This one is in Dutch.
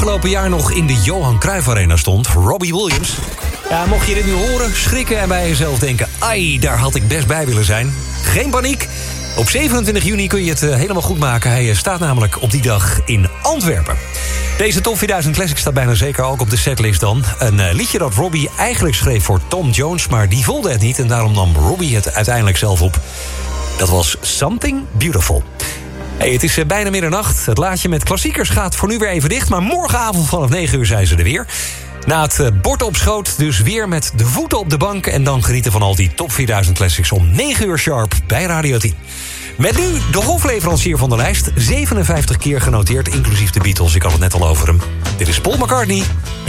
afgelopen jaar nog in de Johan Cruijff Arena stond. Robbie Williams. Ja, mocht je dit nu horen, schrikken en bij jezelf denken... ai, daar had ik best bij willen zijn. Geen paniek. Op 27 juni kun je het helemaal goed maken. Hij staat namelijk op die dag in Antwerpen. Deze Top 4000 Classic staat bijna zeker ook op de setlist dan. Een liedje dat Robbie eigenlijk schreef voor Tom Jones... maar die voelde het niet en daarom nam Robbie het uiteindelijk zelf op. Dat was Something Beautiful. Hey, het is bijna middernacht. Het laadje met klassiekers gaat voor nu weer even dicht... maar morgenavond vanaf 9 uur zijn ze er weer. Na het bord op schoot, dus weer met de voeten op de bank... en dan genieten van al die Top 4000 Classics om 9 uur sharp bij Radio 10. Met nu de hofleverancier van de lijst. 57 keer genoteerd, inclusief de Beatles. Ik had het net al over hem. Dit is Paul McCartney met